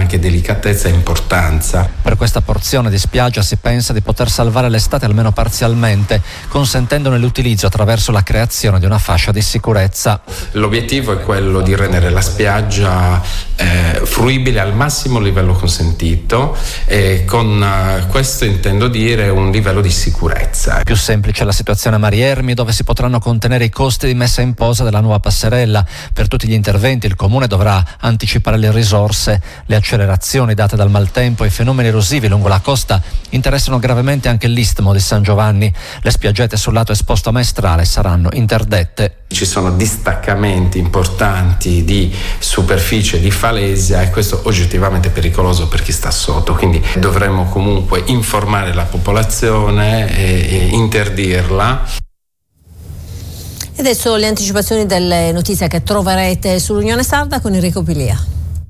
anche delicatezza e importanza. Per questa porzione di spiaggia si pensa di poter salvare l'estate almeno parzialmente, consentendone l'utilizzo attraverso la creazione di una fascia di sicurezza. L'obiettivo è quello di rendere la spiaggia fruibile al massimo livello consentito, e con questo intendo dire un livello di sicurezza. Più semplice la situazione a Mariermi, dove si potranno contenere i costi di messa in posa della nuova passerella. Per tutti gli interventi il Comune dovrà anticipare le risorse. Le accelerazioni date dal maltempo e i fenomeni erosivi lungo la costa interessano gravemente anche l'Istmo di San Giovanni. Le spiaggette sul lato esposto a Maestrale saranno interdette. Ci sono distaccamenti importanti di superficie di falesia, e questo oggettivamente è pericoloso per chi sta sotto, quindi dovremmo comunque informare la popolazione e interdirla. E adesso le anticipazioni delle notizie che troverete sull'Unione Sarda con Enrico Pilia.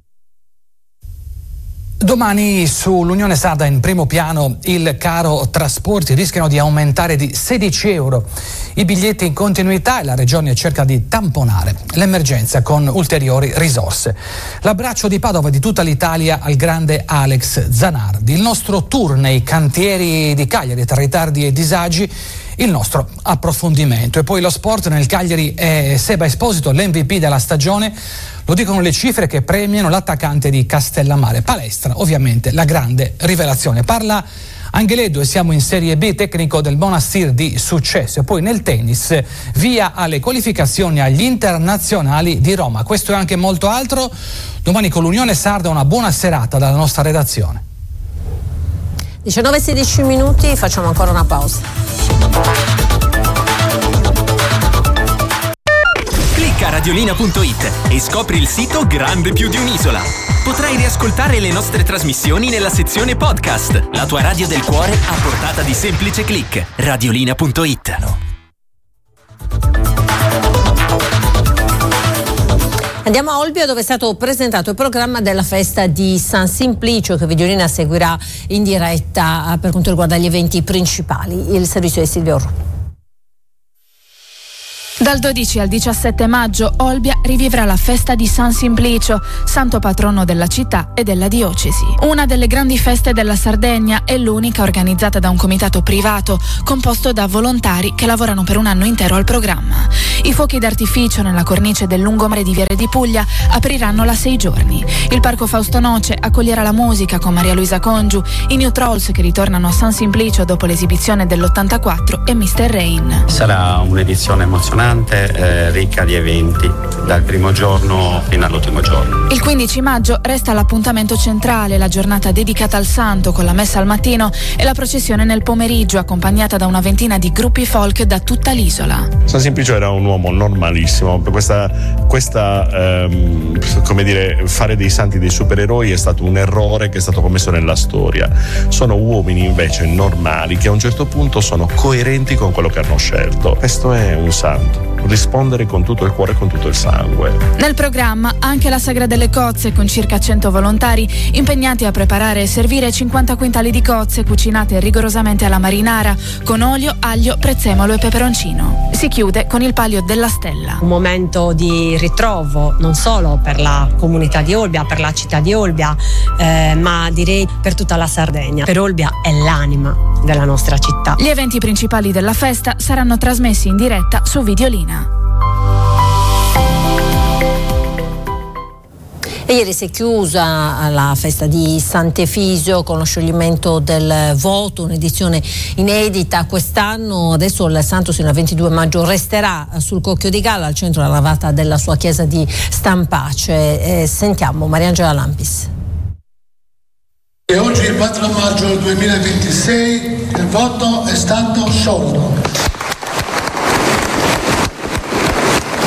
Domani sull'Unione Sarda in primo piano il caro trasporti, rischiano di aumentare di 16 euro i biglietti in continuità, e la Regione cerca di tamponare l'emergenza con ulteriori risorse. L'abbraccio di Padova di tutta l'Italia al grande Alex Zanardi. Il nostro tour nei cantieri di Cagliari tra ritardi e disagi, il nostro approfondimento. E poi lo sport nel Cagliari è Seba Esposito, l'MVP della stagione. Lo dicono le cifre che premiano l'attaccante di Castellammare. Palestra, ovviamente, la grande rivelazione. Parla Angheleddu e siamo in Serie B, tecnico del Monastir di successo. E poi nel tennis, via alle qualificazioni agli internazionali di Roma. Questo e anche molto altro domani con l'Unione Sarda. Una buona serata dalla nostra redazione. 19:16, facciamo ancora una pausa. Clicca radiolina.it e scopri il sito grande più di un'isola. Potrai riascoltare le nostre trasmissioni nella sezione podcast. La tua radio del cuore a portata di semplice click. Radiolina.it. Andiamo a Olbia, dove è stato presentato il programma della festa di San Simplicio, che Videolina seguirà in diretta per quanto riguarda gli eventi principali. Il servizio è Silvio Ru. Dal 12 al 17 maggio Olbia rivivrà la festa di San Simplicio, santo patrono della città e della diocesi. Una delle grandi feste della Sardegna, è l'unica organizzata da un comitato privato composto da volontari che lavorano per un anno intero al programma. I fuochi d'artificio nella cornice del lungomare di Viale di Puglia apriranno la 6 giorni. Il Parco Fausto Noce accoglierà la musica con Maria Luisa Congiu, i New Trolls che ritornano a San Simplicio dopo l'esibizione dell'84 e Mr. Rain. Sarà un'edizione emozionante, ricca di eventi dal primo giorno fino all'ultimo giorno. Il 15 maggio resta l'appuntamento centrale, la giornata dedicata al santo con la messa al mattino e la processione nel pomeriggio, accompagnata da una ventina di gruppi folk da tutta l'isola. San Simplicio era un uomo normalissimo, questa come dire, fare dei santi dei supereroi è stato un errore che è stato commesso nella storia. Sono uomini invece normali che a un certo punto sono coerenti con quello che hanno scelto. Questo è un santo. Rispondere con tutto il cuore e con tutto il sangue. Nel programma anche la Sagra delle Cozze, con circa 100 volontari impegnati a preparare e servire 50 quintali di cozze cucinate rigorosamente alla marinara con olio, aglio, prezzemolo e peperoncino. Si chiude con il palio della Stella. Un momento di ritrovo non solo per la comunità di Olbia, per la città di Olbia, ma direi per tutta la Sardegna. Per Olbia è l'anima della nostra città. Gli eventi principali della festa saranno trasmessi in diretta su Videolina. E ieri si è chiusa la festa di Sant'Efisio con lo scioglimento del voto, un'edizione inedita quest'anno. Adesso il santo sino al 22 maggio resterà sul Cocchio di Galla, al centro della navata della sua chiesa di Stampace. Sentiamo Mariangela Lampis. E oggi, il 4 maggio 2026, il voto è stato sciolto.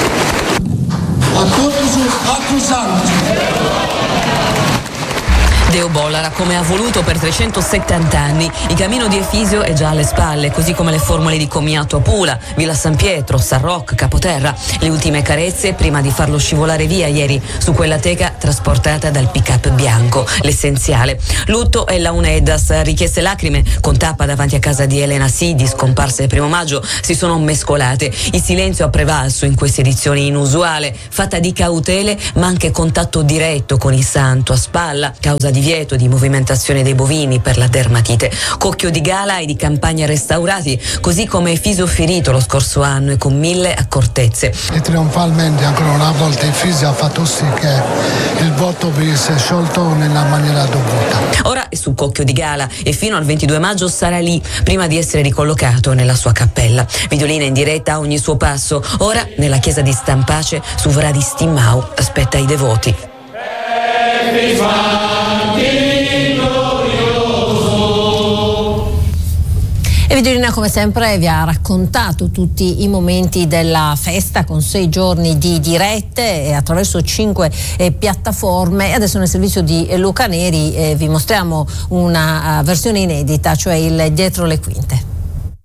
A todos os acusados. Deo Bollara, come ha voluto per 370 anni. Il cammino di Efisio è già alle spalle, così come le formule di commiato a Pula, Villa San Pietro, San Roch, Capoterra. Le ultime carezze prima di farlo scivolare via ieri su quella teca trasportata dal pick-up bianco. L'essenziale. Lutto e la Unedas, richieste lacrime con tappa davanti a casa di Elena Sidi, scomparsa il 1 maggio, si sono mescolate. Il silenzio ha prevalso in questa edizione inusuale, fatta di cautele ma anche contatto diretto con il santo a spalla, causa divieto di movimentazione dei bovini per la dermatite. Cocchio di gala e di campagna restaurati, così come Efisio ferito lo scorso anno e con 1000 accortezze. E trionfalmente ancora una volta Efisio ha fatto sì che il voto venisse sciolto nella maniera dovuta. Ora è sul Cocchio di gala e fino al 22 maggio sarà lì prima di essere ricollocato nella sua cappella. Videolina in diretta a ogni suo passo. Ora nella chiesa di Stampace su Vra di Stimmau aspetta i devoti. E Videolina come sempre vi ha raccontato tutti i momenti della festa con 6 giorni di dirette e attraverso 5 piattaforme. Adesso nel servizio di Luca Neri vi mostriamo una versione inedita, cioè il dietro le quinte.